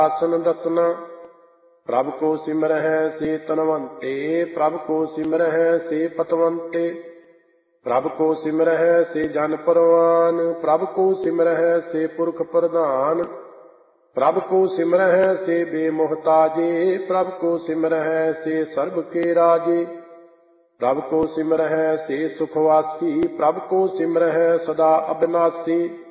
ਆਸਨ ਰਤਨਾ। ਪ੍ਰਭ ਕੋ ਸਿਮਰਹਿ ਸੇ ਤਨਵੰਤੇ, ਪ੍ਰਭ ਕੋ ਸਿਮਰਹਿ ਸੇ ਪਤਵੰਤੇ। ਪ੍ਰਭ ਕੋ ਸਿਮਰਹਿ ਸੇ ਜਨ ਪਰਵਾਨ, ਪ੍ਰਭ ਕੋ ਸਿਮਰਹਿ ਸੇ ਪੁਰਖ ਪ੍ਰਧਾਨ। ਪ੍ਰਭ ਕੋ ਸਿਮਰਹਿ ਸੇ ਬੇਮੁਹਤਾਜੇ, ਪ੍ਰਭ ਕੋ ਸਿਮਰਹਿ ਸੇ ਸਰਬ ਕੇ ਰਾਜੇ। ਪ੍ਰਭ ਕੋ ਸਿਮਰਹਿ ਸੇ ਸੁਖ ਵਾਸੀ, ਪ੍ਰਭ ਕੋ ਸਿਮਰਹਿ ਸਦਾ ਅਬਿਨਾਸੀ।